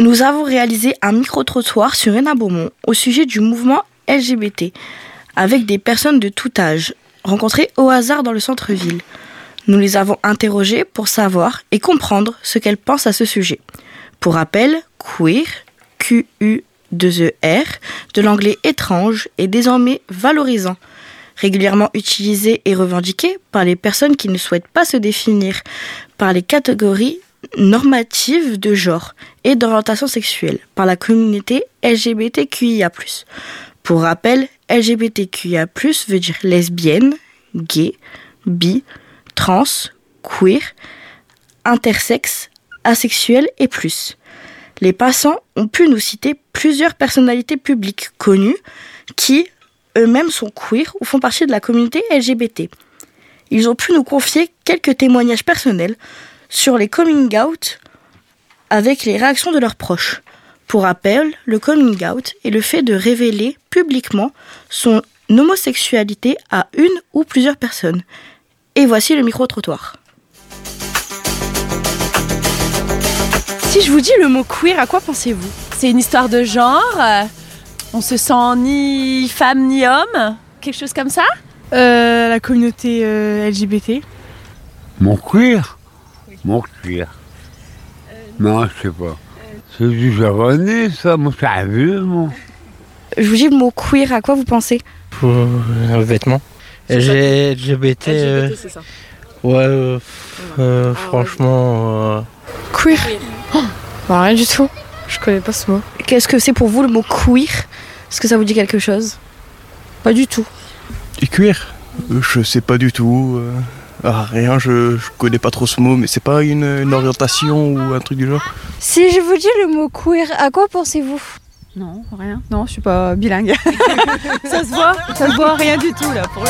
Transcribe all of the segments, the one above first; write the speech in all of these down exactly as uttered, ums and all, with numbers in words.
Nous avons réalisé un micro-trottoir sur Hénin-Beaumont au sujet du mouvement L G B T, avec des personnes de tout âge, rencontrées au hasard dans le centre-ville. Nous les avons interrogées pour savoir et comprendre ce qu'elles pensent à ce sujet. Pour rappel, queer, Q U deux E R, de l'anglais étrange, est désormais valorisant, régulièrement utilisé et revendiqué par les personnes qui ne souhaitent pas se définir par les catégories normatives de genre et d'orientation sexuelle par la communauté L G B T Q I A plus. Pour rappel, L G B T Q I A plus veut dire lesbienne, gay, bi, trans, queer, intersexe, asexuel et plus. Les passants ont pu nous citer plusieurs personnalités publiques connues qui, eux-mêmes, sont queer ou font partie de la communauté L G B T. Ils ont pu nous confier quelques témoignages personnels sur les coming out avec les réactions de leurs proches. Pour rappel, le coming out est le fait de révéler publiquement son homosexualité à une ou plusieurs personnes. Et voici le micro-trottoir. Si je vous dis le mot queer, à quoi pensez-vous ? C'est une histoire de genre, euh, on se sent ni femme ni homme, quelque chose comme ça ? euh, La communauté euh, L G B T. Mon queer ? Oui. Mon queer. Euh, non, je sais pas. Euh, c'est du japonais, ça, moi, c'est un vieux, moi. Je vous dis le mot queer, à quoi vous pensez ? Pour euh, vêtements. L G B T, euh, L G B T, c'est ça. Ouais, euh, euh, ah, franchement... Euh... Queer, queer. Oh, bah, rien du tout. Je connais pas ce mot. Qu'est-ce que c'est pour vous le mot queer ? Est-ce que ça vous dit quelque chose ? Pas du tout. Et queer ? Je sais pas du tout. Euh, ah, rien, je, je connais pas trop ce mot, mais c'est pas une, une orientation ou un truc du genre. Si je vous dis le mot queer, à quoi pensez-vous ? Non, rien. Non, je suis pas bilingue. Ça se voit, ça se voit rien du tout là pour le...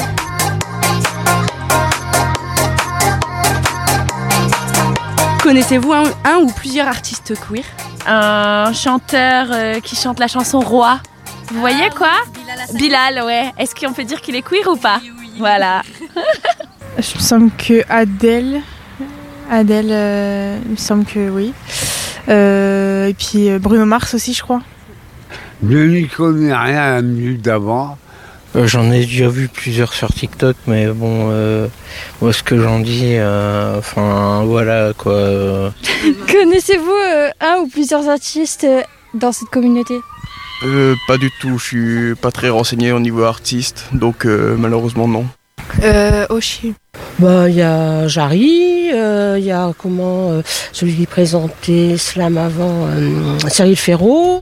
Connaissez-vous un, un ou plusieurs artistes queer ? Un chanteur euh, qui chante la chanson Roi. Vous voyez quoi ? Bilal, Bilal, ouais. Est-ce qu'on peut dire qu'il est queer ou pas ? Oui, oui. Voilà. Je me semble que Adèle, Adèle, euh, il me semble que oui. Euh, et puis Bruno Mars aussi, je crois. Je n'y connais rien à la minute d'avant. Euh, j'en ai déjà vu plusieurs sur TikTok, mais bon, euh, moi ce que j'en dis, euh, enfin voilà quoi. Euh... Connaissez-vous euh, un ou plusieurs artistes euh, dans cette communauté ? euh, Pas du tout, je suis pas très renseigné au niveau artiste, donc euh, malheureusement non. Euh, Oshi. Bah, il y a Jarry, il euh, y a comment, euh, celui qui présentait Slam avant, euh, Cyril Ferraud.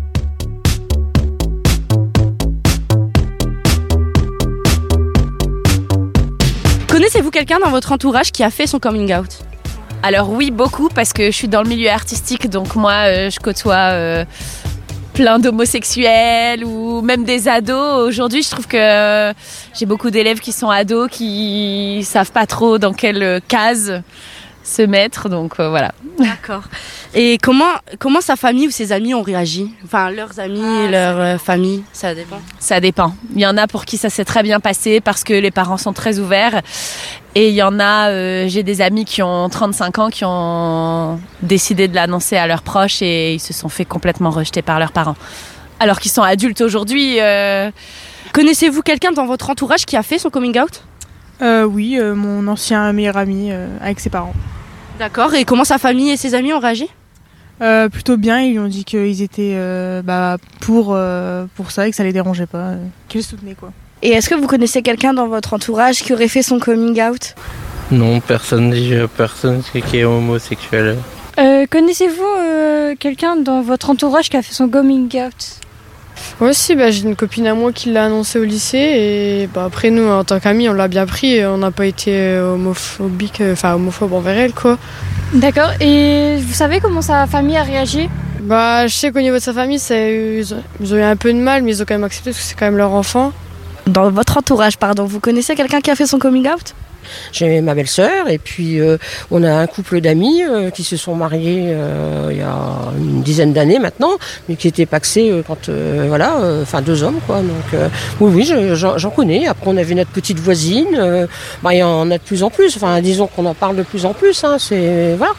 Connaissez-vous quelqu'un dans votre entourage qui a fait son coming out ? Alors oui, beaucoup, parce que je suis dans le milieu artistique, donc moi euh, je côtoie euh, plein d'homosexuels ou même des ados. Aujourd'hui, je trouve que euh, j'ai beaucoup d'élèves qui sont ados, qui savent pas trop dans quelle case se mettre, donc euh, voilà. D'accord. Et comment, comment sa famille ou ses amis ont réagi ? Enfin, leurs amis, ah, leur euh, famille, ça dépend. Ça dépend. Il y en a pour qui ça s'est très bien passé parce que les parents sont très ouverts. Et il y en a, euh, j'ai des amis qui ont trente-cinq ans qui ont décidé de l'annoncer à leurs proches et ils se sont fait complètement rejeter par leurs parents. Alors qu'ils sont adultes aujourd'hui. Euh... Connaissez-vous quelqu'un dans votre entourage qui a fait son coming out ? euh, Oui, euh, mon ancien meilleur ami euh, avec ses parents. D'accord, et comment sa famille et ses amis ont réagi ? euh, Plutôt bien, ils lui ont dit qu'ils étaient euh, bah, pour, euh, pour ça et que ça les dérangeait pas, euh, qu'ils le soutenaient quoi. Et est-ce que vous connaissez quelqu'un dans votre entourage qui aurait fait son coming out ? Non, personne, personne qui est homosexuel. Euh, connaissez-vous euh, quelqu'un dans votre entourage qui a fait son coming out ? Moi aussi, bah, j'ai une copine à moi qui l'a annoncé au lycée et bah, après nous, en tant qu'amis, on l'a bien pris et on n'a pas été homophobique, enfin homophobe envers elle quoi. D'accord, et vous savez comment sa famille a réagi ? Bah, je sais qu'au niveau de sa famille, c'est, ils, ont, ils ont eu un peu de mal, mais ils ont quand même accepté parce que c'est quand même leur enfant. Dans votre entourage, pardon, vous connaissez quelqu'un qui a fait son coming out ? J'ai ma belle-sœur et puis euh, on a un couple d'amis euh, qui se sont mariés euh, il y a une dizaine d'années maintenant, mais qui étaient pacsés euh, quand euh, voilà, enfin euh, deux hommes quoi. Donc euh, oui oui, je, j'en, j'en connais. Après on avait notre petite voisine, euh, bah il y en a de plus en plus. Enfin disons qu'on en parle de plus en plus. Hein, c'est voilà.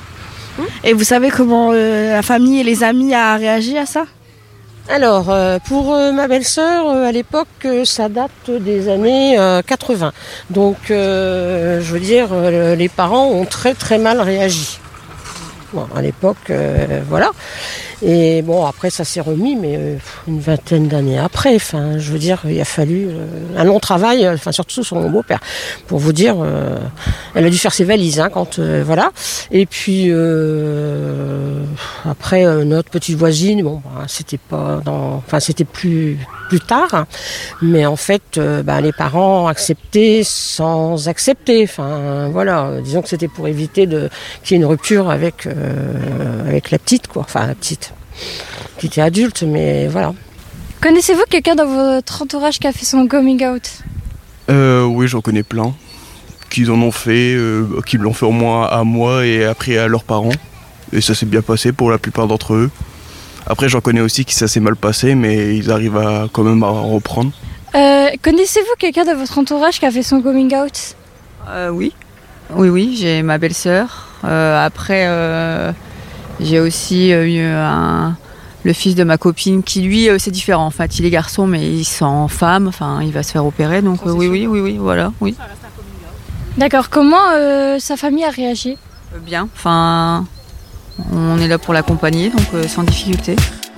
Et vous savez comment euh, la famille et les amis a réagi à ça? Alors, euh, pour euh, ma belle-sœur, euh, à l'époque, euh, ça date des années euh, quatre-vingts. Donc, euh, je veux dire, euh, les parents ont très très mal réagi. Bon, à l'époque, euh, voilà. Et bon, après, ça s'est remis, mais euh, une vingtaine d'années après. Enfin, je veux dire, il a fallu euh, un long travail, enfin, euh, surtout sur mon beau-père, pour vous dire, euh, elle a dû faire ses valises, hein, quand, euh, voilà. Et puis, euh, après, euh, notre petite voisine, bon, bah, c'était pas dans, enfin, c'était plus, plus tard. Hein, mais en fait, euh, bah, les parents acceptaient sans accepter. Enfin, voilà. Euh, disons que c'était pour éviter de, qu'il y ait une rupture avec, euh, avec la petite, quoi. Enfin, la petite. Qui était adulte, mais voilà. Connaissez-vous quelqu'un dans votre entourage qui a fait son coming out? euh, Oui, j'en connais plein. Qui en ont fait, euh, qui l'ont fait au moins à moi et après à leurs parents. Et ça s'est bien passé pour la plupart d'entre eux. Après, j'en connais aussi qui ça s'est mal passé, mais ils arrivent à, quand même à reprendre. Euh, connaissez-vous quelqu'un dans votre entourage qui a fait son coming out? euh, Oui, oui, oui, j'ai ma belle-sœur. Euh, après... Euh... J'ai aussi eu un, le fils de ma copine qui, lui, c'est différent. En fait, il est garçon, mais il se sent femme. Enfin, il va se faire opérer. Donc, euh, oui, oui, oui, oui, voilà, oui. D'accord. Comment euh, sa famille a réagi? Bien. Enfin, on est là pour l'accompagner, donc euh, sans difficulté.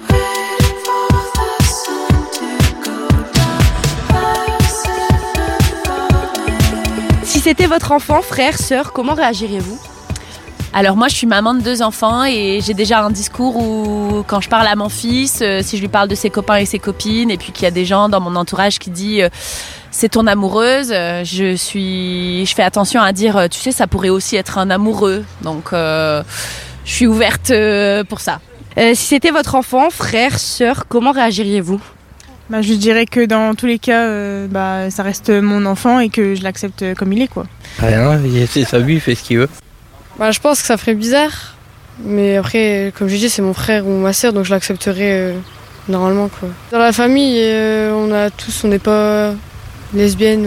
Si c'était votre enfant, frère, sœur, comment réagiriez-vous? Alors moi je suis maman de deux enfants et j'ai déjà un discours où quand je parle à mon fils, euh, si je lui parle de ses copains et ses copines et puis qu'il y a des gens dans mon entourage qui disent euh, c'est ton amoureuse, euh, je suis, je fais attention à dire euh, tu sais ça pourrait aussi être un amoureux, donc euh, je suis ouverte euh, pour ça. Euh, si c'était votre enfant, frère, sœur, comment réagiriez-vous? Bah, je dirais que dans tous les cas, euh, bah, ça reste mon enfant et que je l'accepte comme il est, quoi. Rien, c'est sa vie, il fait ce qu'il veut. Bah, je pense que ça ferait bizarre, mais après, comme je dis, c'est mon frère ou ma sœur, donc je l'accepterai euh, normalement, quoi. Dans la famille, euh, on a tous, on n'est pas lesbienne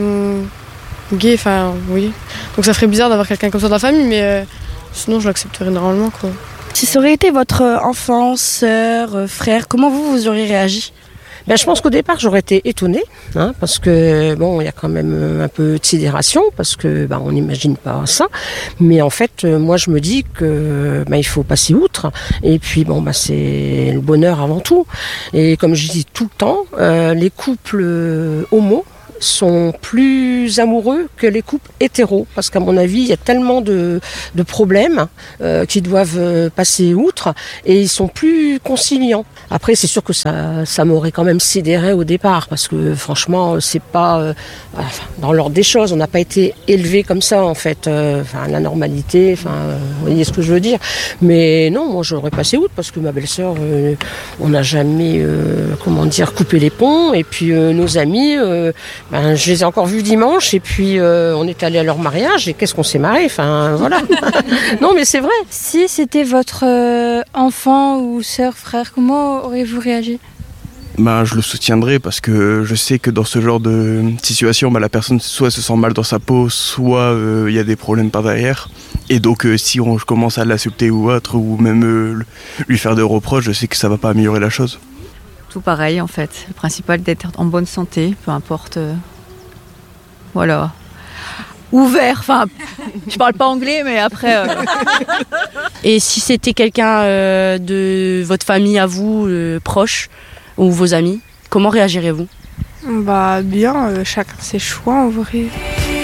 ou gay, enfin oui. Donc ça ferait bizarre d'avoir quelqu'un comme ça dans la famille, mais euh, sinon je l'accepterai normalement, quoi. Si ça aurait été votre enfant, sœur, frère, comment vous, vous auriez réagi? Ben, je pense qu'au départ, j'aurais été étonnée, hein, parce que bon, il y a quand même un peu de sidération, parce que ben, on n'imagine pas ça. Mais en fait, moi, je me dis que ben, il faut passer outre. Et puis, bon, ben, c'est le bonheur avant tout. Et comme je dis tout le temps, euh, les couples euh, homo sont plus amoureux que les couples hétéros, parce qu'à mon avis il y a tellement de, de problèmes euh, qui doivent euh, passer outre et ils sont plus conciliants. Après c'est sûr que ça, ça m'aurait quand même sidéré au départ, parce que franchement c'est pas euh, enfin, dans l'ordre des choses, on n'a pas été élevé comme ça en fait, euh, enfin la normalité, enfin euh, vous voyez ce que je veux dire. Mais non, moi j'aurais passé outre, parce que ma belle-sœur euh, on n'a jamais euh, comment dire coupé les ponts, et puis euh, nos amis euh, ben, je les ai encore vus dimanche, et puis euh, on est allé à leur mariage, et qu'est-ce qu'on s'est marré, enfin voilà. Non mais c'est vrai. Si c'était votre euh, enfant ou sœur, frère, comment auriez-vous réagi? Ben, je le soutiendrai, parce que je sais que dans ce genre de situation, ben, la personne soit se sent mal dans sa peau, soit il euh, y a des problèmes par derrière. Et donc euh, si on commence à l'insulter ou autre, ou même euh, lui faire des reproches, je sais que ça va pas améliorer la chose. Tout pareil en fait. Le principal d'être en bonne santé, peu importe. Euh, voilà. Ouvert, enfin, je parle pas anglais, mais après. Euh... Et si c'était quelqu'un euh, de votre famille à vous, euh, proche, ou vos amis, comment réagirez-vous? Bah bien, euh, chacun ses choix en vrai.